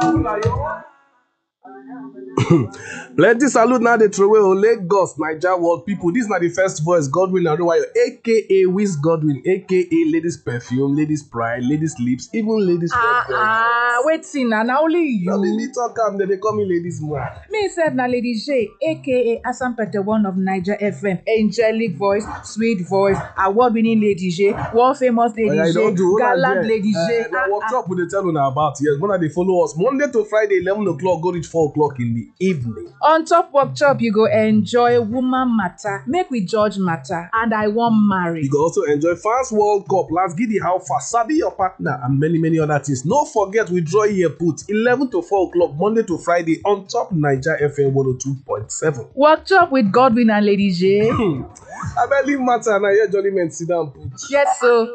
Plenty salute now they throw away Lagos, Niger world people. This is not the first voice, Godwin Adebayo, aka Wiz Godwin, aka Ladies Perfume, Ladies Pride, Ladies Lips, even Ladies waiting now only you. Now me talk am, they call me Ladies more. Me said na Lady J, aka Asampete one of Niger FM, angelic voice, sweet voice, award-winning Lady J, world famous Lady J, gallant Lady J. Now workshop with the tell you about yes. When they follow us Monday to Friday, 11 o'clock, go reach 4 o'clock in the evening. On top workshop, you go enjoy woman matter, make we judge matter, and I want marry. You go also enjoy Fans World Cup, Let's Giddy How Far, Sabi Your Partner, and many other things. No forget we draw here put 11 to 4 o'clock Monday to Friday on top Niger FM 102.7. Workshop with Godwin and Lady J. I barely matter and I hear Jolly Men sit down put. Yes, sir.